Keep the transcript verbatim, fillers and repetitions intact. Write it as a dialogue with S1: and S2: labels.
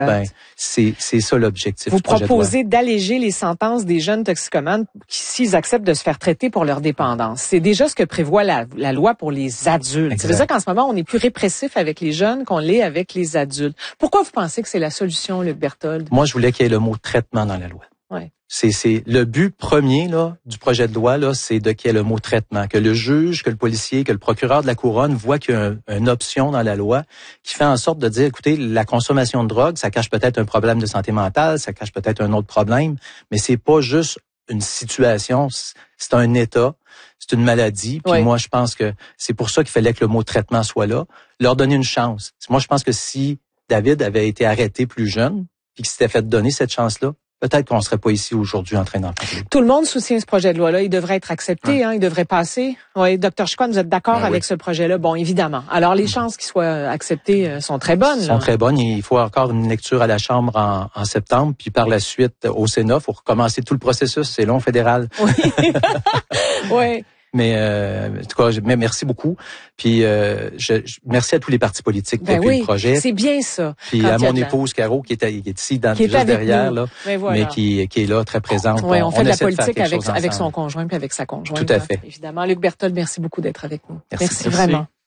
S1: Ben, c'est, c'est ça l'objectif.
S2: Vous
S1: du projet
S2: proposez
S1: de loi.
S2: d'alléger les sentences des jeunes toxicomanes qui, s'ils acceptent de se faire traiter pour leur dépendance. C'est déjà ce que prévoit la, la loi pour les adultes.
S1: Exact.
S2: Ça veut dire qu'en ce moment, on est plus répressif avec les jeunes qu'on l'est avec les adultes. Pourquoi vous pensez que c'est la solution, Luc Berthold?
S1: Moi, je voulais qu'il y ait le mot traitement dans la loi.
S2: Ouais.
S1: C'est, c'est le but premier là du projet de loi là, c'est de qu'il y ait le mot traitement, que le juge, que le policier, que le procureur de la couronne voit qu'il y a un, une option dans la loi qui fait en sorte de dire, écoutez, la consommation de drogue, ça cache peut-être un problème de santé mentale, ça cache peut-être un autre problème, mais c'est pas juste une situation, c'est un état, c'est une maladie. Puis
S2: oui.
S1: moi, je pense que c'est pour ça qu'il fallait que le mot traitement soit là, leur donner une chance. Moi, je pense que si David avait été arrêté plus jeune, puis qu'il s'était fait donner cette chance-là, peut-être qu'on ne serait pas ici aujourd'hui en train d'en parler.
S2: Tout le monde soutient ce projet de loi-là. Il devrait être accepté,
S1: ouais.
S2: hein, il devrait passer. Oui, docteur Chicoine, vous êtes d'accord
S1: ben
S2: avec
S1: oui.
S2: ce projet-là? Bon, évidemment. Alors, les chances qu'il soit accepté sont très bonnes.
S1: Sont
S2: là.
S1: très bonnes. Il faut encore une lecture à la Chambre en, en septembre, puis par la suite au Sénat. Il faut recommencer tout le processus. C'est long, fédéral.
S2: Oui. oui.
S1: Mais euh, en tout cas, je, mais merci beaucoup. Puis euh, je, je, merci à tous les partis politiques
S2: ben
S1: pour
S2: oui,
S1: le projet.
S2: C'est bien ça.
S1: Puis à mon épouse Caro qui est, qui est ici dans,
S2: qui est
S1: juste derrière
S2: nous.
S1: là,
S2: mais, voilà.
S1: mais qui, qui est là très présente.
S2: Oui, on, on fait
S1: on
S2: de la
S1: essaie
S2: politique
S1: de faire
S2: avec avec son conjoint puis avec sa conjointe.
S1: Tout à fait.
S2: Évidemment, Luc Berthold, merci beaucoup d'être avec nous.
S1: Merci,
S2: merci, merci. vraiment.